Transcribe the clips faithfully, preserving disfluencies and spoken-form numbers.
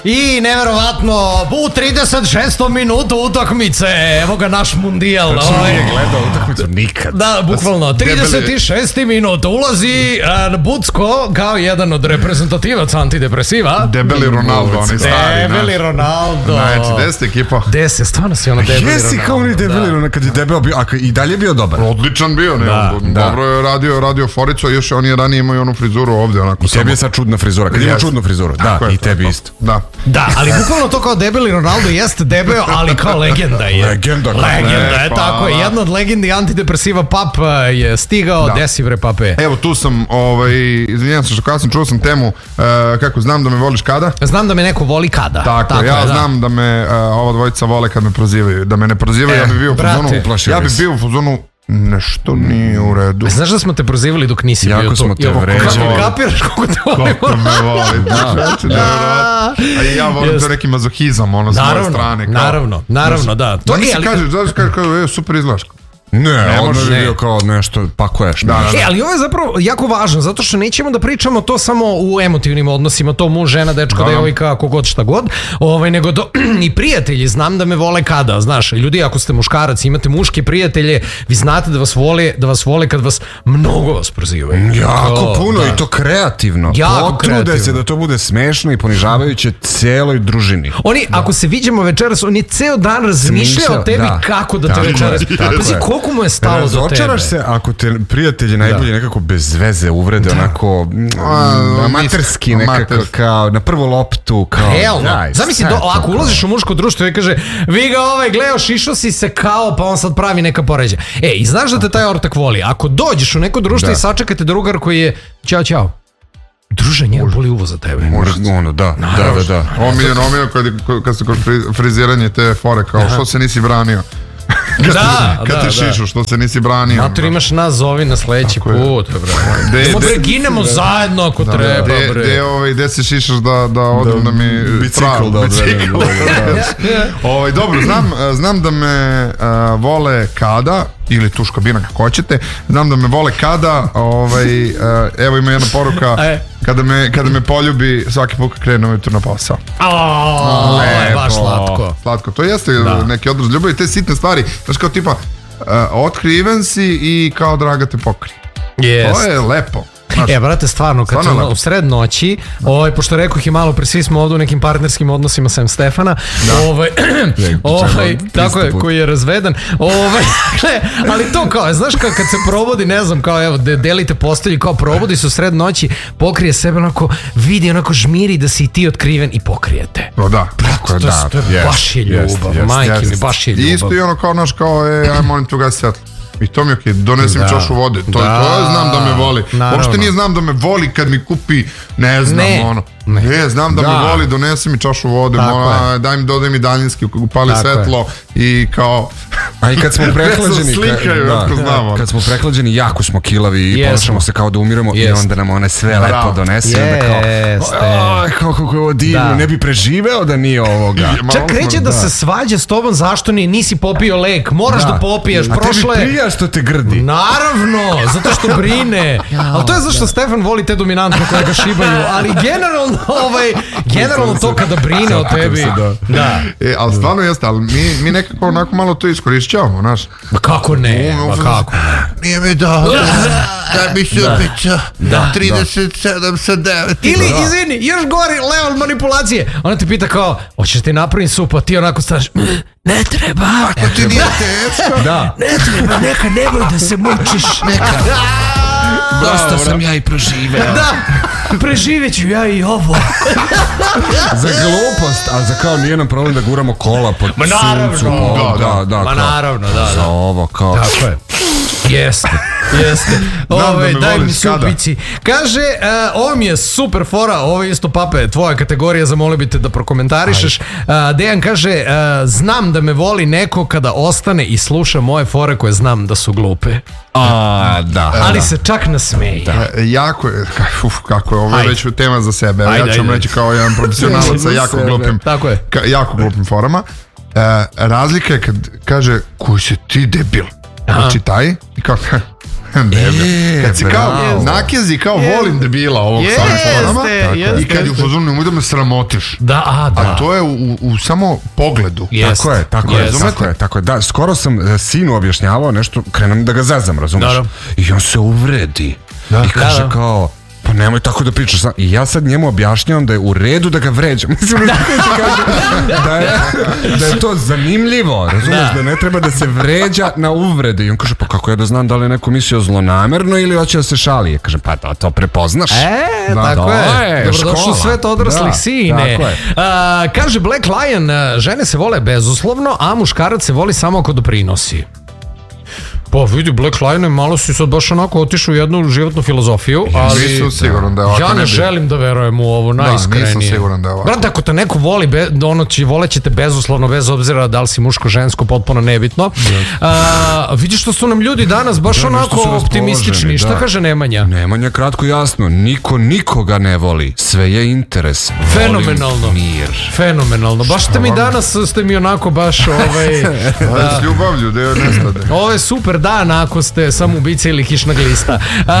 I neverovatno, u trideset šestom minutu utakmice, evo ga naš mundijal. Znači ovaj. Nije gledao utakmicu nikad. Da, bukvalno, trideset šesti minut ulazi uh, Bucko kao jedan od reprezentativaca antidepresiva. Debeli Ronaldo, onaj stari. Debeli Ronaldo. Znači, deset ekipa. Deset, stvarno si ono debeli Ronaldo. Jesi kao oni debeli Ronaldo, kad je debel bio, a i dalje bio dobar. Odličan bio, ne, da, dobro da. je radio, radio foricu, a još on je ranije imao i onu frizuru ovde, onako. I tebi je sad čudna frizura, kad ima čudnu frizuru, da, i tebi isto. Da. Da, ali bukvalno to kao debeli Ronaldo jeste debeo, ali kao legenda je. Legenda. Legenda je, tako je. Jedna od legendi antidepresiva Pap je stigao, desi bre Pape. Evo tu sam, ovaj, izvinjam se što kasno, čuo sam temu, uh, kako znam da me voliš kada? Znam da me neko voli kada. Tako, tako ja je, znam da, da me uh, ova dvojica vole kad me prozivaju. Da me ne prozivaju, e, ja bi bio u fazonu, ja bi bio u fazonu, nešto nije u redu. Znaš da smo te prozivali dok nisi jako bio tu? Jako smo te vređali. Kapiraš kako te volimo? Kako me voli. Da, da. A i ja volim to neki mazohizam, ono, s moje strane. Kao, naravno, naravno, da. To nisi ali... kažeš, znaš kaže, kaže, super izgledaš. Ne, ne ono je bio kao nešto, pa koješ. Da, da, da. E, ali ovo je zapravo jako važno, zato što nećemo da pričamo to samo u emotivnim odnosima, to muž, žena, dečko, devojka, kogod šta god, ovaj, nego to i prijatelji, znam da me vole kada, znaš, ljudi, ako ste muškarac, imate muške prijatelje, vi znate da vas vole, da vas vole kad vas mnogo vas prozivaju. Jako to, puno da. I to kreativno. Jako kreativno. Potrude se da to bude smešno i ponižavajuće celoj družini. Oni, da. Ako se viđamo večeras, on je ceo dan razmišljao o tebi da. Kako da te večeras. Koliko mu je stalo do tebe? Razočaraš se ako te prijatelji najbolje nekako bez veze uvrede, da. Onako a, amaterski nekako, kao na prvu loptu, kao helno. Zamisli, do, ako ulaziš u muško društvo i kaže, vi ga ovaj gleo, šišao si se kao, pa on sad pravi neka poređa. E, i znaš da te taj ortak voli. Ako dođeš u neko društvo da. I sačekate drugar koji je, ćao, ćao, druže, njega boli uvo za tebe. Može, ono, da, da, da, da. Omiljen, omiljen, kad, kad se kod friziranje te fore, kao, što se nisi branio? Kad, da, kad da, te šišu, da. Što se nisi branio. Matur, imaš nas zovi na sledeći put, bre. Idemo bre, ginemo zajedno ako da, treba, de, bre. De, ovaj, de se šišaš da, da odem da, da mi... Bicikl da odvedem. ovaj, dobro, znam, znam da me uh, vole kada, ili tuš kabina kako hoćete, znam da me vole kada, ovaj, uh, evo ima jedna poruka, kada me, kada me poljubi svaki put kad krenu ujutru na posao. Aaaa, lepo, baš slatko. Slatko, to jeste da. Neki odraz ljubavi, te sitne stvari, znaš kao tipa, uh, otkriven si i kao draga te pokri. Yes. To je lepo. E, brate, stvarno, kad smo u sred noći, ovaj, pošto rekoh i malo pre, svi smo ovdje u nekim partnerskim odnosima sem Stefana, da. ovaj, ovaj, tako je, koji je razvedan, ovaj, ali to kao, znaš, kao kad se probudi, ne znam, kao, evo, de, delite postelji, kao probudi se u sred noći, pokrije sebe, onako, vidi, onako, žmiri da si i ti otkriven i pokrijete. O, da. Brate, to, da, to je yes, baš je ljubav, yes, majke yes, mi, baš je ljubav. Isto i ono kao, naš, kao, e, aj, molim tu gasi svetlo. I to mi je okej, donesim da. Čašu vode, to, da. To je znam da me voli. Uopšte nije znam da me voli kad mi kupi, ne znam, ne. Ono. Ne, ne znam da, da me voli, donesi mi čašu vode, ona, daj mi, dodaj mi daljinski, upali svetlo i kao... A i kad smo prehlađeni, slikaju, da, znamo. Kad smo prehlađeni, jako smo kilavi i yes. Ponašamo se kao da umiramo yes. I onda nam one sve da. Lepo donese. Yes. Onda kao, kako je ovo divno, da. Ne bi preživeo da nije ovoga. Čak kreće da, da se svađa s tobom, zašto ni, nisi popio lek, moraš da, da popiješ, a prošle... A tebi prija što te grdi. Naravno, zato što brine. Ali to je zašto Stefan voli te dominantne koje ga šibaju, ali generalno ovaj, generalno to kada brine o tebi. Da. E, ali stvarno jeste, ali mi, mi nekako onako malo to iskorišćavamo, znaš. Ma kako ne, ma kako ne. Nije mi dao, daj mi supića, trideset sedam sa devet. Ili, izvini, još gori level manipulacije. Ona ti pita kao, hoćeš ti napravim supu, a ti onako staneš, ne treba. Ako ti nije teško. Da. Ne treba, neka, nemoj da se mučiš. Neka. Dosta sam ja i proživeo. Da, preživjet ću ja i ovo. Za glupost, a za kao nije nam problem da guramo kola pod ma naravno, suncu. Da, da, da. Ma naravno, da, da. Za ovo, kao. Tako je. Jeste, jeste. Ove, daj mi supici. Kaže, uh, ovo mi je super fora, ovo je isto Pape, tvoja kategorija, zamolio bi te da prokomentarišeš. Uh, Dejan kaže, uh, znam da me voli neko kada ostane i sluša moje fore koje znam da su glupe. A, da. Ali da. Se čak nasmeji. Da. E, jako je, uf, kako je, ovo je već tema za sebe. Ajde, ja ću vam reći kao jedan profesionalac sa jako glupim, tako je. Ka, jako glupim forama. E, razlika je kad kaže, koji si ti debil? Znači taj, i kao, Kad si kao nakezi, kao volim debila ovog samim forama i kad je u fazonu nemoj da me sramotiš. Da, a, da. A to je u, u samo pogledu. Tako je, tako je, tako je, tako je. Da, skoro sam sinu objašnjavao nešto, krenem da ga zezam, razumeš? I on se uvredi. I kaže kao, pa nemoj tako da pričaš. I ja sad njemu objašnjavam da je u redu da ga vređam. Mislim, da je, da je to zanimljivo, razumiješ, da ne treba da se vređa na uvrede. I on kaže, pa kako ja da znam da li je neko mislio zlonamerno ili hoće da se šali. Ja kažem, pa to, to prepoznaš. E, tako je. Dobrodošli u svet odraslih sine. Kaže Black Lion, žene se vole bezuslovno, a muškarac se voli samo ako doprinosi. Pa vidi, Black Lion, malo si sad baš onako otišao u jednu životnu filozofiju, ali nisam siguran da je ovako. Ja ne želim da verujem u ovo, najiskrenije. Da, nisam siguran da je ovako. Brate, ako te neko voli, ono će, volećete bezuslovno, bez obzira da li si muško, žensko, potpuno nebitno. Vidiš što su nam ljudi danas baš onako optimistični. Šta kaže Nemanja? Nemanja kratko jasno, niko nikoga ne voli, sve je interes. Fenomenalno. Mir. Fenomenalno. Baš ste mi danas, ste mi onako baš ovaj... S ljubavlju, da joj nestade. Ovo je super dan ako ste samoubica ili kišna glista.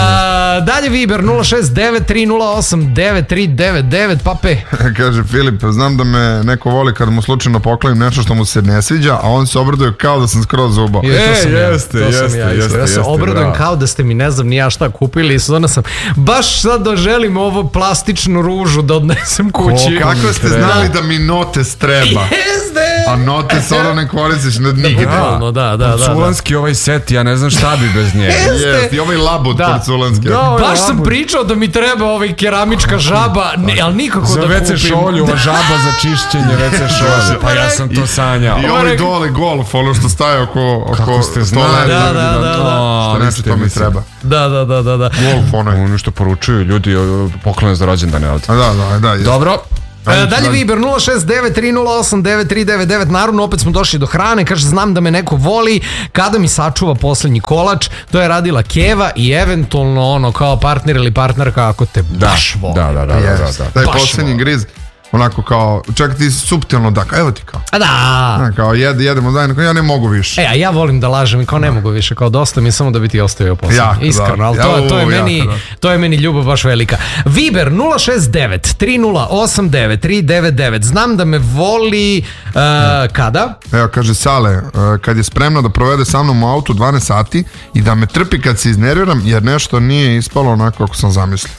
A, dalje Viber nula šest devet tri nula osam devet tri devet devet, pape. Kaže Filip, znam da me neko voli kad mu slučajno poklonim nešto što mu se ne sviđa, a on se obraduje kao da sam skroz zubao. E, jeste, jeste, jeste. Ja se obradujem kao da ste mi ne znam ni ja šta kupili i sada sam baš sad da želim ovo plastičnu ružu da odnesem kući. Kako ste znali da mi notes treba? Jeste! A notes ono ne koristiš na digitalno, da, da, da. Porculanski ovaj set, ja ne znam šta bi bez nje. Jeste, i ovaj labud porculanski. Baš sam pričao da mi treba ovaj keramička žaba, ali nikako da kupim. Za ve ce šolju, ova žaba za čišćenje ve ce šolje, pa ja sam to sanjao. I ovaj dole golf, ono što staje oko... Kako ste znali. Da, da, da. Što neće to mi treba. Da, da, da, da. Golf onaj. Ono što poručuju ljudi, poklone za rođendane. Da, da, da. Dobro. E, dalje Viber nula šest devet tri nula osam devet tri devet devet. Naravno opet smo došli do hrane. Kaže, znam da me neko voli kada mi sačuva poslednji kolač. To je radila Keva i eventualno ono kao partner ili partnerka ako te baš voli. Da, da, da, da. Taj poslednji griz onako kao, čak ti suptilno da, evo ti kao. A da. Kao jed, jedemo zajedno, ja ne mogu više. E, a ja volim da lažem i kao ne mogu više, kao dosta mi je samo da bi ti ostavio posao. Iskreno, ali to, to, je meni, to je meni ljubav baš velika. Viber nula šest devet tri nula osam devet tri devet devet. Znam da me voli uh, kada? Evo, kaže Sale, uh, kad je spremna da provede sa mnom u autu dvanaest sati i da me trpi kad se iznerviram jer nešto nije ispalo onako kako sam zamislio.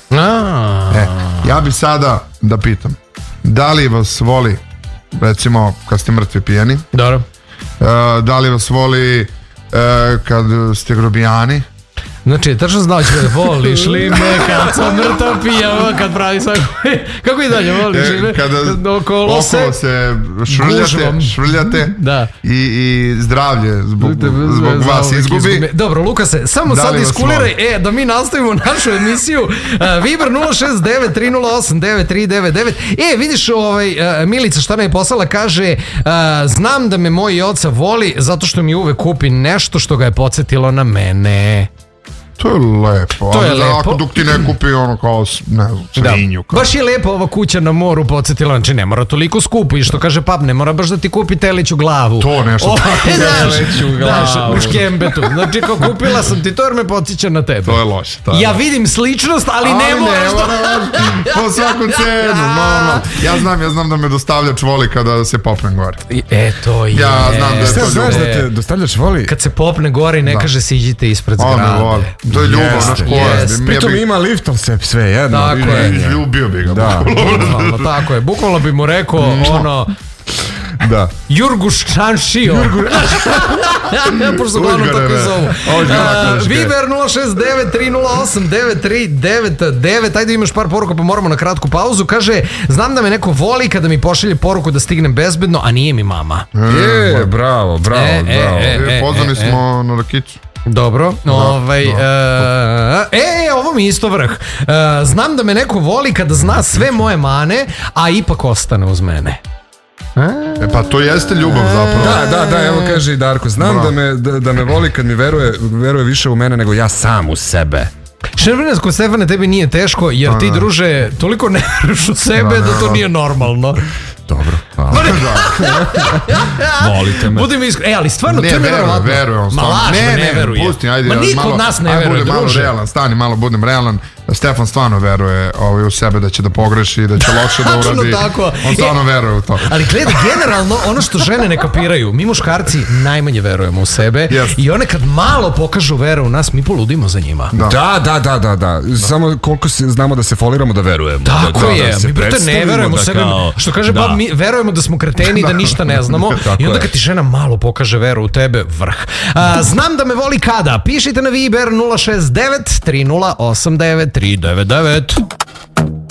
E, ja bi sada da pitam, da li vas voli, recimo, kad ste mrtvi pijani? Dobro. Uh, da li vas voli uh, kad ste grobijani? Znači, tačno znao će da voliš li me kad sam mrtav pijan, kad pravi svako... Kako i dalje voliš li me? Kada okolo se švrljate, švrljate i, i zdravlje zbog, zbog vas izgubi. Dobro, Lukase, samo sad iskuliraj, e, da mi nastavimo našu emisiju. Uh, Viber nula šest devet tri nula osam devet tri devet devet. E, vidiš, ovaj, uh, Milica šta nam je poslala, kaže, uh, znam da me moj oca voli zato što mi uvek kupi nešto što ga je podsjetilo na mene. To je lepo, to je lepo. Ako dok ti ne kupi ono kao, ne znam, svinju. Da. Baš je lepo ova kuća na moru podsjetila, znači ne mora toliko skupo i što kaže pap, ne mora baš da ti kupi teleću glavu. To nešto o, tako teleću glavu. U škembetu, znači kao kupila sam ti to jer me podsjeća na tebe. To je loše. Ja vidim sličnost, ali, ali ne moraš da... Po svaku cenu, no, no. Ja znam, ja znam da me dostavljač voli kada se popnem gore. E, to je. Ja znam da je to ljubav. Znaš da te dostavljač voli? Kad se popne gore i ne kaže se iđite ispred zgrade. To je ljubav, naš koja. Pritom ima lift, ali se sve jedno. Tako je. Ljubio bi ga. Da, bukvalno, tako je. Bukvalno bi mu rekao, ono... Da. Jurguš Čanšio. Pošto su glavno tako i zovu. Viber nula šest devet tri nula osam devet tri devet devet. Ajde, imaš par poruka pa moramo na kratku pauzu. Kaže, znam da me neko voli kada mi pošalje poruku da stignem bezbedno, a nije mi mama. Je, bravo, bravo, bravo. Pozvani smo na rakicu. Dobro, ovaj, e, ovo mi je isto vrh. Znam da me neko voli kada zna sve moje mane, a ipak ostane uz mene. E pa to jeste ljubav zapravo. Da, da, da, evo kaže i Darko, znam da me, da, da me voli kad mi veruje, veruje više u mene nego ja sam u sebe. Šervenesko, Stefane, tebi nije teško jer ti, druže, toliko ne veruješ u sebe da to nije normalno. Dobro, hvala. Volite me. Budem iskren. E, ali stvarno, ne, to je nevjerovatno. Ne, verujem, Ma laž, ne, ne veruje. Pusti, ajde, Ma niko malo, od nas ne veruje, druže. Malo realan, stani, malo budem realan. Stefan stvarno veruje ovaj, u sebe da će da pogreši, da će loše da uradi. On stvarno veruje u to. Ali gledaj, generalno, ono što žene ne kapiraju, mi muškarci najmanje verujemo u sebe yes. i one kad malo pokažu veru u nas, mi poludimo za njima. Da, da, da, da, da. da. da. Samo koliko se, znamo da se foliramo da verujemo. Tako da, je, da mi brate ne verujemo da sebe. Kao, što kaže, da. ba, mi verujemo da smo kreteni i da ništa ne znamo i onda kad ti žena malo pokaže veru u tebe, vrh. A, znam da me voli kada. Pišite na Viber nula šest devet tri nula osam devet tri devet devet.